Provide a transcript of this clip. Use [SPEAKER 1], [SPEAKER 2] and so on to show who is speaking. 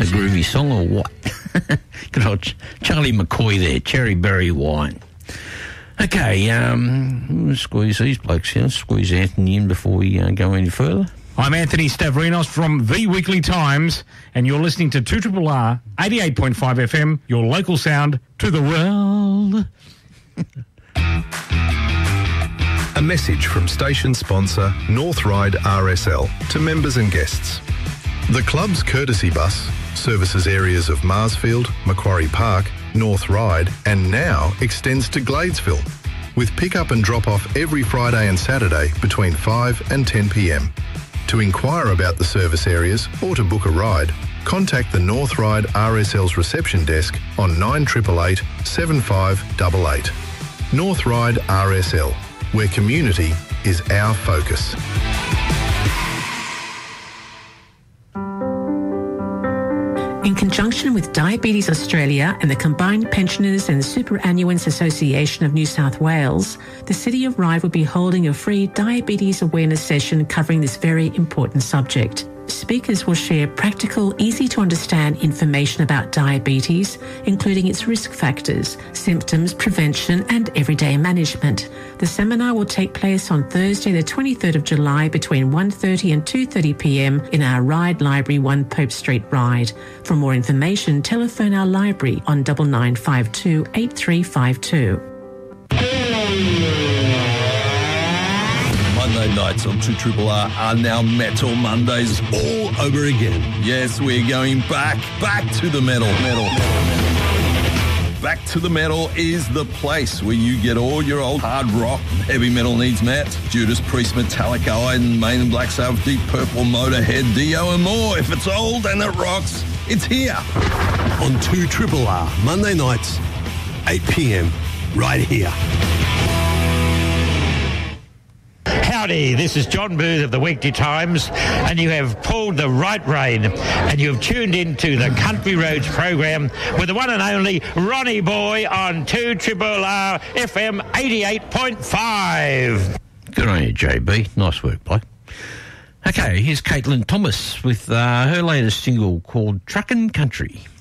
[SPEAKER 1] a groovy song or what? Good old Charlie McCoy there, Cherry Berry Wine. Okay, squeeze these blokes here. Squeeze Anthony in before we go any further.
[SPEAKER 2] I'm Anthony Stavrinos from The Weekly Times, and you're listening to 2RRR 88.5 FM, your local sound to the world.
[SPEAKER 3] A message from station sponsor North Ride RSL to members and guests. The club's courtesy bus services areas of Marsfield, Macquarie Park, North Ride and now extends to Gladesville, with pick-up and drop-off every Friday and Saturday between 5 and 10 p.m. To inquire about the service areas or to book a ride, contact the North Ride RSL's reception desk on 9888 7588. North Ride RSL, where community is our focus.
[SPEAKER 4] In conjunction with Diabetes Australia and the Combined Pensioners and Superannuants Association of New South Wales, the City of Ryde will be holding a free diabetes awareness session covering this very important subject. Speakers will share practical, easy-to-understand information about diabetes, including its risk factors, symptoms, prevention and everyday management. The seminar will take place on Thursday the 23rd of July between 1:30 and 2:30 p.m. in our Ryde Library, 1 Pope Street, Ryde. For more information, telephone our library on 9952 8352.
[SPEAKER 5] Monday nights on 2RRR are now Metal Mondays all over again. Yes, we're going back to the metal. Back to the Metal is the place where you get all your old hard rock and heavy metal needs met. Judas Priest, Metallica, Iron Maiden, Black Sabbath, Deep Purple, Motorhead, Dio and more. If it's old and it rocks, it's here.
[SPEAKER 6] On 2RRR, Monday nights, 8 p.m, right here.
[SPEAKER 7] Howdy, this is John Booth of the Weekly Times, and you have pulled the right rein, and you have tuned into the Country Roads program with the one and only Ronnie Boy on 2RRR FM 88.5.
[SPEAKER 1] Good on you, JB. Nice work, bloke. Okay, here's Caitlin Thomas with her latest single called Truckin' Country.